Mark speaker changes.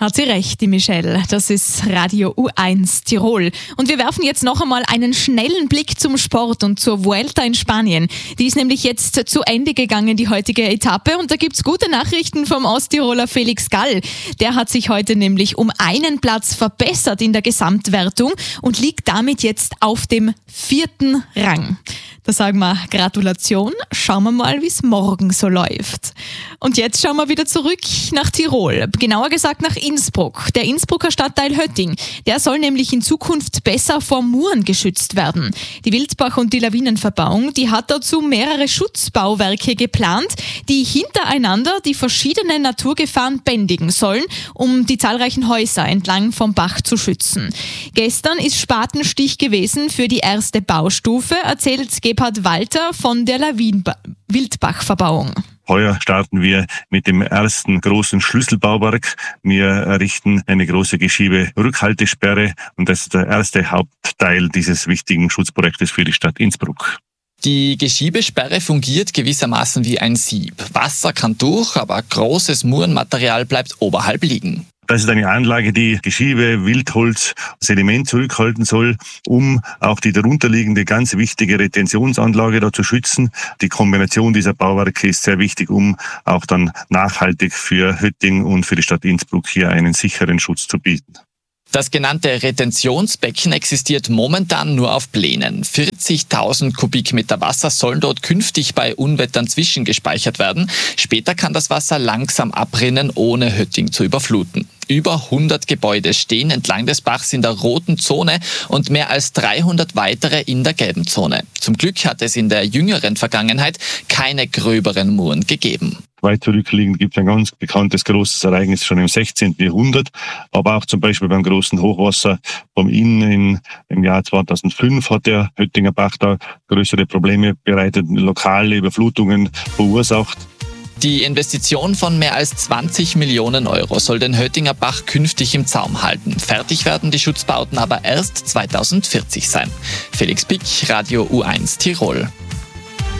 Speaker 1: Hat sie recht, die Michelle. Das ist Radio U1 Tirol. Und wir werfen jetzt noch einmal einen schnellen Blick zum Sport und zur Vuelta in Spanien. Die ist nämlich jetzt zu Ende gegangen, die heutige Etappe. Und da gibt's gute Nachrichten vom Osttiroler Felix Gall. Der hat sich heute nämlich um einen Platz verbessert in der Gesamtwertung und liegt damit jetzt auf dem 4. Rang. Da sagen wir Gratulation, schauen wir mal, wie es morgen so läuft. Und jetzt schauen wir wieder zurück nach Tirol, genauer gesagt nach Innsbruck. Der Innsbrucker Stadtteil Hötting, der soll nämlich in Zukunft besser vor Muren geschützt werden. Die Wildbach- und die Lawinenverbauung, die hat dazu mehrere Schutzbauwerke geplant, die hintereinander die verschiedenen Naturgefahren bändigen sollen, um die zahlreichen Häuser entlang vom Bach zu schützen. Gestern ist Spatenstich gewesen für die erste Baustufe, erzählt Gebhard Walter von der Wildbach-Verbauung.
Speaker 2: Heuer starten wir mit dem ersten großen Schlüsselbauwerk. Wir errichten eine große Geschiebe-Rückhaltesperre und das ist der erste Hauptteil dieses wichtigen Schutzprojektes für die Stadt Innsbruck.
Speaker 3: Die Geschiebesperre fungiert gewissermaßen wie ein Sieb. Wasser kann durch, aber großes Murenmaterial bleibt oberhalb liegen.
Speaker 2: Das ist eine Anlage, die Geschiebe, Wildholz, Sediment zurückhalten soll, um auch die darunterliegende ganz wichtige Retentionsanlage da zu schützen. Die Kombination dieser Bauwerke ist sehr wichtig, um auch dann nachhaltig für Hötting und für die Stadt Innsbruck hier einen sicheren Schutz zu bieten.
Speaker 3: Das genannte Retentionsbecken existiert momentan nur auf Plänen. 40.000 Kubikmeter Wasser sollen dort künftig bei Unwettern zwischengespeichert werden. Später kann das Wasser langsam abrinnen, ohne Hötting zu überfluten. Über 100 Gebäude stehen entlang des Bachs in der roten Zone und mehr als 300 weitere in der gelben Zone. Zum Glück hat es in der jüngeren Vergangenheit keine gröberen Muren gegeben.
Speaker 2: Weit zurückliegend gibt es ein ganz bekanntes großes Ereignis schon im 16. Jahrhundert, aber auch zum Beispiel beim großen Hochwasser vom Inn im Jahr 2005 hat der Höttinger Bach da größere Probleme bereitet, lokale Überflutungen verursacht.
Speaker 3: Die Investition von mehr als 20 Millionen Euro soll den Höttinger Bach künftig im Zaum halten. Fertig werden die Schutzbauten aber erst 2040 sein. Felix Pick, Radio U1 Tirol.